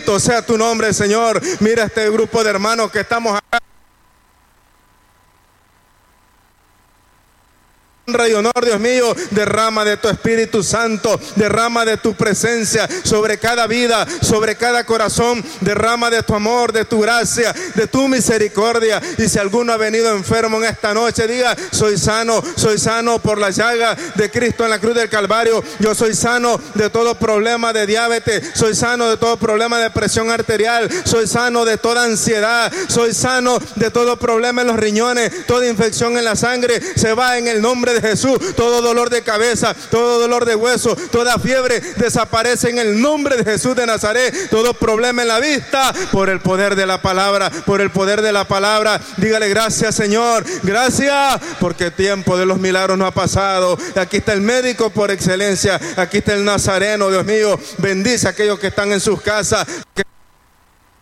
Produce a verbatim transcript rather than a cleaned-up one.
Bendito sea tu nombre, Señor. Mira este grupo de hermanos que estamos acá. Honra y honor, Dios mío, derrama de tu Espíritu Santo, derrama de tu presencia sobre cada vida, sobre cada corazón, derrama de tu amor, de tu gracia, de tu misericordia. Y si alguno ha venido enfermo en esta noche, diga: soy sano, soy sano por la llaga de Cristo en la cruz del Calvario. Yo soy sano de todo problema de diabetes, soy sano de todo problema de presión arterial, soy sano de toda ansiedad, soy sano de todo problema en los riñones, toda infección en la sangre se va en el nombre de Jesús. Todo dolor de cabeza, todo dolor de hueso, toda fiebre desaparece en el nombre de Jesús de Nazaret. Todo problema en la vista, por el poder de la palabra, por el poder de la palabra. Dígale: gracias, Señor, gracias, porque el tiempo de los milagros no ha pasado. Aquí está el médico por excelencia, aquí está el Nazareno, Dios mío. Bendice a aquellos que están en sus casas, que